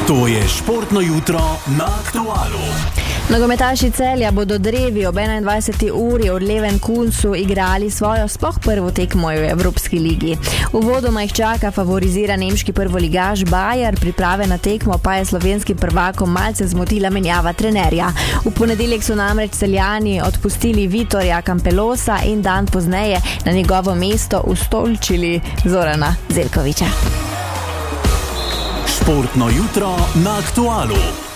To je športno jutro na Aktualu. Nogometaši Celja bodo drevi ob 21. uri od Leverkusensu igrali svojo sploh prvo tekmo v Evropski ligi. Uvodoma jih čaka favorizira nemški prvoligaš Bayer, priprave na tekmo pa je slovenskim prvakom malce zmotila menjava trenerja. V ponedeljek so namreč Celjani odpustili Vitorja Campelosa in dan pozneje na njegovo mesto ustoličili Zorana Zeljkovića. Športno jutro na Aktualu.